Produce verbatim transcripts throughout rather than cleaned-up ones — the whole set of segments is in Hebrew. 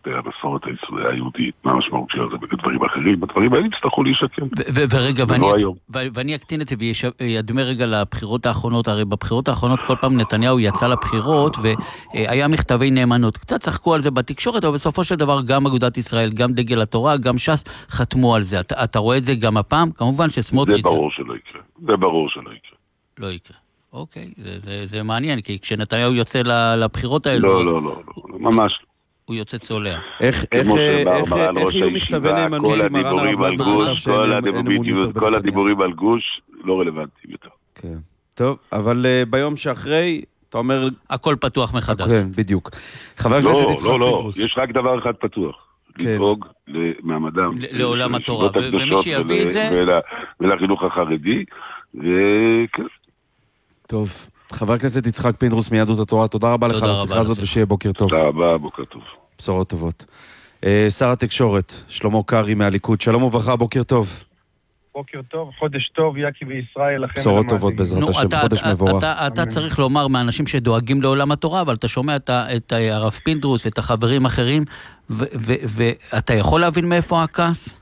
המסורת היהודית, מה המשמעות של זה בדברים אחרים, בדברים האלה יצטרכו להישקם. ורגע, ואני אקטין את זה וידמה רגע לבחירות האחרונות, הרי בבחירות האחרונות כל פעם נתניהו יצא לבחירות והיה מכתבי נאמנות, קצת צחקו על זה בתקשורת, אבל בסופו של דבר גם אגודת ישראל, גם דגל התורה, גם ש"ס חתמו על זה. אתה רואה את זה גם הפעם? כמובן שסמוטריץ' זה ברור שלא יקרה, זה ברור שלא יקרה. לא יקרה. אוקיי, זה, זה, זה מעניין, כי כשנתניהו יוצא לבחירות האלו... לא, לא, לא, לא, ממש. הוא יוצא צולע. איך יהיו מכתבי נאמנות למרן הרב גוש? כל הדיבורים על גוש לא רלוונטיים יותר. כן. טוב, אבל ביום שאחרי, אתה אומר... הכל פתוח מחדש. כן, בדיוק. חבר הכנסת יצחק פינדרוס. לא, לא, יש רק דבר אחד פתוח. לדאוג למעמדם. לעולם התורה. ומי שיביא את זה... ולחינוך החרדי, וכן. טוב, חבר הכנסת יצחק פינדרוס מיהדות התורה, תודה רבה לך על השיחה הזאת ושיהיה בוקר טוב. תודה רבה, בוקר טוב. בשורות טובות. שר התקשורת, שלמה קרעי מהליכוד, שלום וברכה, בוקר טוב. בוקר טוב, חודש טוב, יקי וישראל. בשורות טובות בעזרת השם, חודש מבורך. אתה צריך לומר מאנשים שדואגים לעולם התורה, אבל אתה שומע את הרב פינדרוס ואת החברים האחרים, ואתה יכול להבין מאיפה הכעס?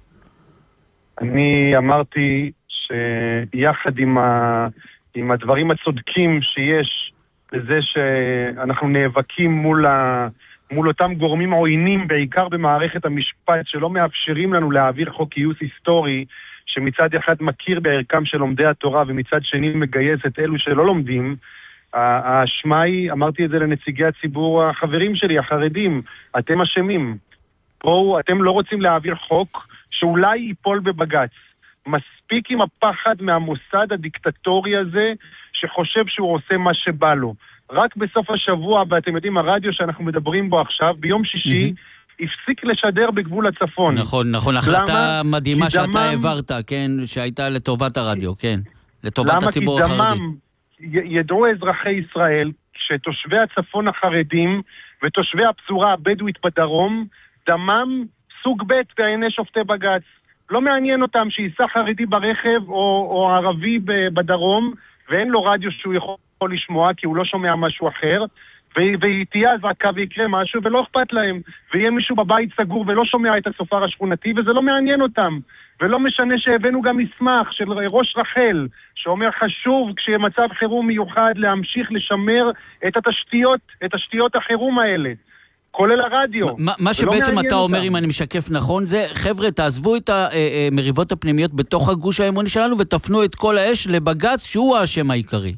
אני אמרתי שיחד עם ה... עם הדברים הצודקים שיש לזה שאנחנו נאבקים מול, ה... מול אותם גורמים עוינים, בעיקר במערכת המשפט, שלא מאפשרים לנו להעביר חוק גיוס היסטורי, שמצד אחד מכיר בערכם של לומדי התורה, ומצד שני מגייס את אלו שלא לומדים. האשמה היא, אמרתי את זה לנציגי הציבור החברים שלי, החרדים, אתם אשמים. בואו, אתם לא רוצים להעביר חוק שאולי ייפול בבג"ץ. מספיק עם הפחד מהמוסד הדיקטטורי הזה, שחושב שהוא עושה מה שבא לו. רק בסוף השבוע, ואתם יודעים, הרדיו שאנחנו מדברים בו עכשיו, ביום שישי, הפסיק לשדר בגבול הצפון. נכון, נכון, החלטה מדהימה שאתה העברת, כן, שהייתה לטובת הרדיו, כן, לטובת הציבור החרדי. למה? כי דמם, ידעו אזרחי ישראל, שתושבי הצפון החרדים, ותושבי הפזורה הבדואית בדרום, דמם סוג ב' בעיני שופטי בג"ץ. לא מעניין אותם שיסע חרדי ברכב או, או ערבי בדרום, ואין לו רדיו שהוא יכול לשמוע, כי הוא לא שומע משהו אחר, ותהיה אזעקה ויקרה משהו, ולא אכפת להם. ויהיה מישהו בבית סגור ולא שומע את הסופר השכונתי, וזה לא מעניין אותם. ולא משנה שהבאנו גם מסמך של ראש רחל, שאומר חשוב כשמצב חירום מיוחד להמשיך לשמר את התשתיות, את תשתיות החירום האלה. כולל הרדיו. מה שבעצם אתה אומר, אם אני משקף נכון, זה, חבר'ה, תעזבו את המריבות הפנימיות בתוך הגוש האמוני שלנו, ותפנו את כל האש לבג"ץ, שהוא האשם העיקרי.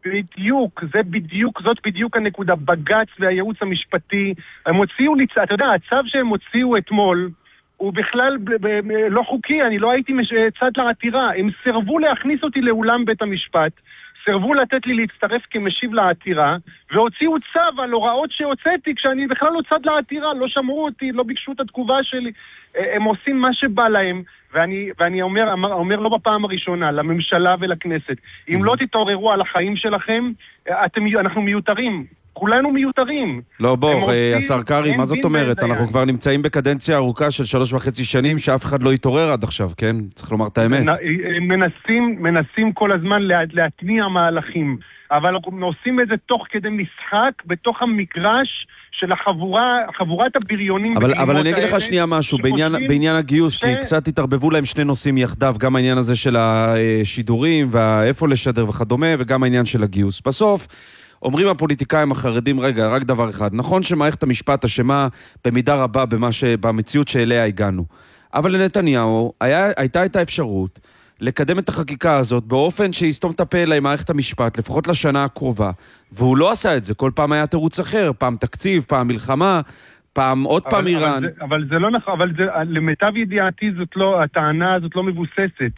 בדיוק, זה בדיוק, זאת בדיוק הנקודה. בג"ץ והייעוץ המשפטי, הם הוציאו, אתה יודע, הצו שהם הוציאו אתמול, הוא בכלל לא חוקי, אני לא הייתי צד לעתירה. הם סירבו להכניס אותי לאולם בית המשפט, סירבו לתת לי להצטרף כמשיב לעתירה, והוציאו צו על הוראות שהוצאתי, כשאני בכלל לא צד לעתירה, לא שמרו אותי, לא ביקשו את התגובה שלי. הם עושים מה שבא להם, ואני, ואני אומר, אומר לא בפעם הראשונה, לממשלה ולכנסת, אם לא תתעוררו על החיים שלכם, אתם, אנחנו מיותרים. כולנו מיותרים. לא, בוא, השר קרעי, מה זאת אומרת? אנחנו כבר נמצאים בקדנציה ארוכה של שלוש וחצי שנים, שאף אחד לא יתעורר עד עכשיו, כן? צריך לומר את האמת. מנסים, מנסים כל הזמן להתניע מהלכים, אבל אנחנו עושים את זה תוך כדי משחק, בתוך המגרש של החבורה, חבורת הבריונים. אבל, אבל אני אגיד לך שנייה משהו, בעניין, בעניין הגיוס, ש... כי קצת התערבבו להם שני נושאים יחדיו, גם העניין הזה של השידורים, ואיפה לשדר וכדומה, וגם העניין של הגיוס. בסוף, אומרים הפוליטיקאים החרדים, רגע, רק דבר אחד, נכון שמערכת המשפט אשמה במידה רבה במה ש... במציאות שאליה הגענו, אבל לנתניהו היה, הייתה את האפשרות לקדם את החקיקה הזאת באופן שיסתום את הפה אליי מערכת המשפט, לפחות לשנה הקרובה, והוא לא עשה את זה, כל פעם היה תירוץ אחר, פעם תקציב, פעם מלחמה, פעם עוד אבל, פעם איראן. אבל זה, אבל זה לא נכון, אבל זה, למיטב ידיעתי זאת לא, הטענה הזאת לא מבוססת.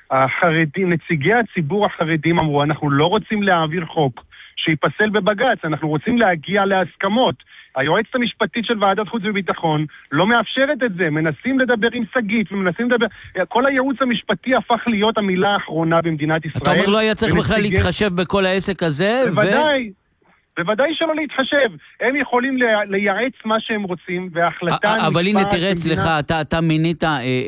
החרדים, נציגי הציבור החרדים אמרו, אנחנו לא רוצים להעביר חוק שיפסל בבג"ץ, אנחנו רוצים להגיע להסכמות. היועצת המשפטית של ועדת חוץ וביטחון לא מאפשרת את זה, מנסים לדבר עם סגית, ומנסים לדבר, כל הייעוץ המשפטי הפך להיות המילה האחרונה במדינת ישראל. אתה אומר לא היה צריך בכלל להתחשב בכל העסק הזה? בוודאי, בוודאי שלא להתחשב. הם יכולים לייעץ מה שהם רוצים, וההחלטה... אבל הנה תראה אצלך, אתה מינית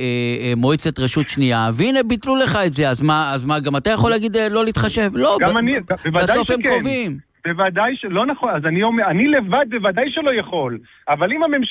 מועצת רשות שנייה, והנה ביטלו לך את זה, אז מה, גם אתה יכול להגיד לא להתחשב? לא, בסוף הם קובעים. בוודאי שלא נכון, אז אני אומר, אני לבד בוודאי שלא יכול, אבל אם הממשלה